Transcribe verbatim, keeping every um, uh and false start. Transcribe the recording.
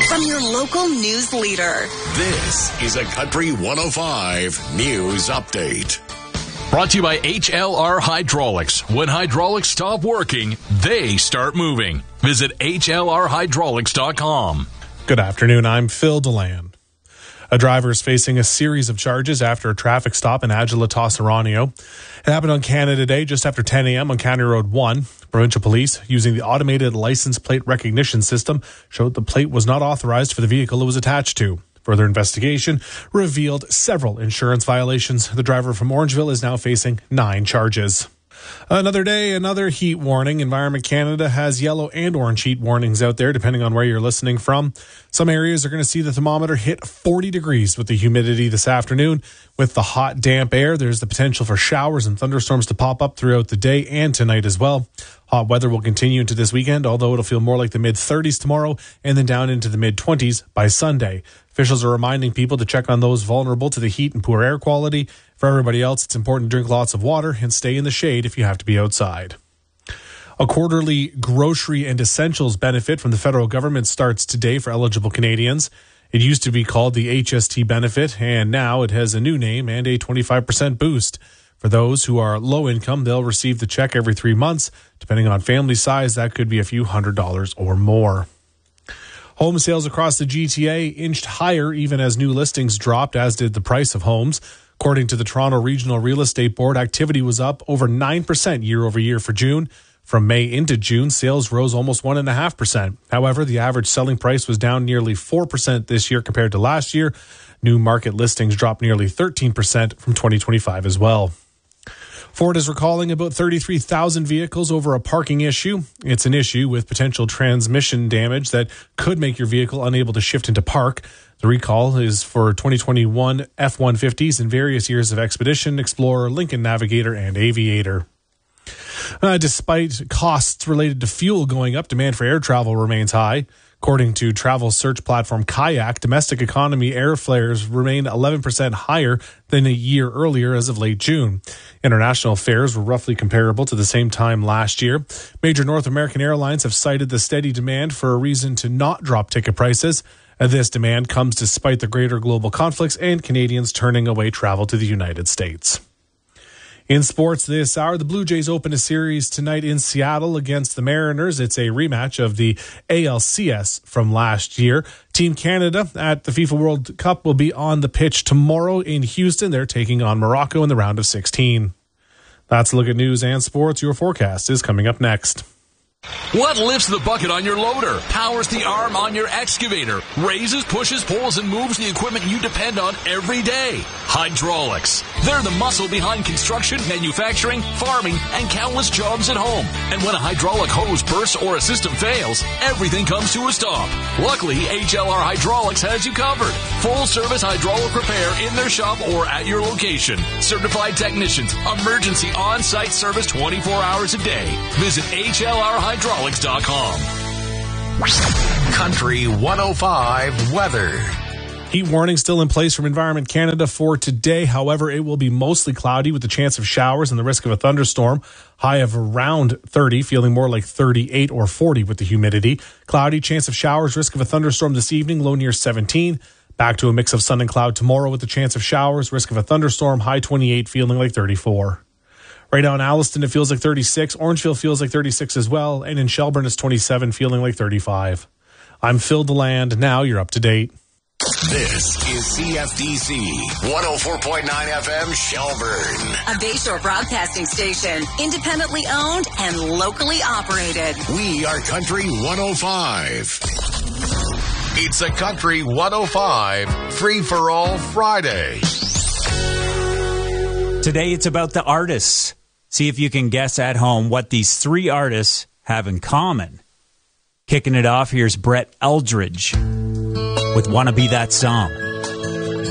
from your local news leader. This is a Country one oh five News Update. Brought to you by H L R Hydraulics. When hydraulics stop working, they start moving. Visit H L R hydraulics dot com. Good afternoon. I'm Phil DeLand. A driver is facing a series of charges after a traffic stop in Agila-Tos Oronio. It happened on Canada Day just after ten a.m. on County Road one. Provincial police, using the automated license plate recognition system, showed the plate was not authorized for the vehicle it was attached to. Further investigation revealed several insurance violations. The driver from Orangeville is now facing nine charges. Another day, another heat warning. Environment Canada has yellow and orange heat warnings out there, depending on where you're listening from. Some areas are going to see the thermometer hit forty degrees with the humidity this afternoon. With the hot, damp air, there's the potential for showers and thunderstorms to pop up throughout the day and tonight as well. Hot weather will continue into this weekend, although it'll feel more like the mid-thirties tomorrow and then down into the mid-twenties by Sunday. Officials are reminding people to check on those vulnerable to the heat and poor air quality. For everybody else, it's important to drink lots of water and stay in the shade if you have to be outside. A quarterly grocery and essentials benefit from the federal government starts today for eligible Canadians. It used to be called the H S T benefit, and now it has a new name and a twenty-five percent boost. For those who are low income, they'll receive the check every three months. Depending on family size, that could be a few hundred dollars or more. Home sales across the G T A inched higher even as new listings dropped, as did the price of homes. According to the Toronto Regional Real Estate Board, activity was up over nine percent year over year for June. From May into June, sales rose almost one point five percent. However, the average selling price was down nearly four percent this year compared to last year. New market listings dropped nearly thirteen percent from twenty twenty-five as well. Ford is recalling about thirty-three thousand vehicles over a parking issue. It's an issue with potential transmission damage that could make your vehicle unable to shift into park. The recall is for twenty twenty-one F one fifties and various years of Expedition, Explorer, Lincoln Navigator, and Aviator. Uh, despite costs related to fuel going up, demand for air travel remains high. According to travel search platform Kayak, domestic economy airfares remain eleven percent higher than a year earlier as of late June. International fares were roughly comparable to the same time last year. Major North American airlines have cited the steady demand for a reason to not drop ticket prices. This demand comes despite the greater global conflicts and Canadians turning away travel to the United States. In sports this hour, the Blue Jays open a series tonight in Seattle against the Mariners. It's a rematch of the A L C S from last year. Team Canada at the FIFA World Cup will be on the pitch tomorrow in Houston. They're taking on Morocco in the round of sixteen. That's a look at news and sports. Your forecast is coming up next. What lifts the bucket on your loader, powers the arm on your excavator, raises, pushes, pulls, and moves the equipment you depend on every day? Hydraulics. They're the muscle behind construction, manufacturing, farming, and countless jobs at home. And when a hydraulic hose bursts or a system fails, everything comes to a stop. Luckily, H L R Hydraulics has you covered. Full-service hydraulic repair in their shop or at your location. Certified technicians, emergency on-site service twenty-four hours a day. Visit H L R hydraulics dot com. Country one oh five weather. Heat warning still in place from Environment Canada for today. However, it will be mostly cloudy with the chance of showers and the risk of a thunderstorm. High of around thirty, feeling more like thirty-eight or forty with the humidity. Cloudy, chance of showers, risk of a thunderstorm this evening, low near seventeen. Back to a mix of sun and cloud tomorrow with the chance of showers, risk of a thunderstorm, high twenty-eight, feeling like thirty-four. Right now in Alliston, it feels like thirty-six. Orangeville feels like thirty-six as well. And in Shelburne, it's twenty-seven, feeling like thirty-five. I'm Phil DeLand. Now you're up to date. This is C F D C one oh four point nine F M Shelburne. A Bayshore broadcasting station, independently owned and locally operated. We are Country one oh five. It's a Country one oh five Free-for-All Friday. Today it's about the artists. See if you can guess at home what these three artists have in common. Kicking it off, here's Brett Eldredge with Wanna Be That Song.